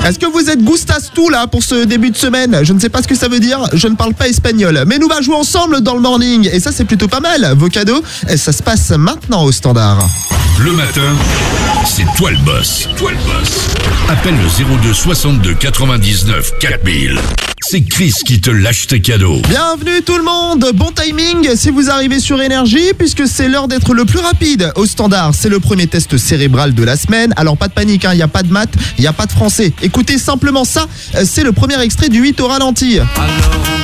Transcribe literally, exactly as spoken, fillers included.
Est-ce que vous êtes gustas tout là pour ce début de semaine? Je ne sais pas ce que ça veut dire, je ne parle pas espagnol. Mais nous va jouer ensemble dans le morning et ça c'est plutôt pas mal. Vos cadeaux, ça se passe maintenant au standard. Le matin, c'est toi le boss. Toi le boss. Appelle le zéro deux soixante-deux quatre-vingt-dix-neuf quatre mille. C'est Chris qui te lâche tes cadeaux. Bienvenue tout le monde, bon timing si vous arrivez sur Énergie puisque c'est l'heure d'être le plus rapide au standard. C'est le premier test cérébral de la semaine. Alors pas de panique, il hein, n'y a pas de maths, il n'y a pas de français. Écoutez simplement ça, c'est le premier extrait du huit au ralenti. Alors...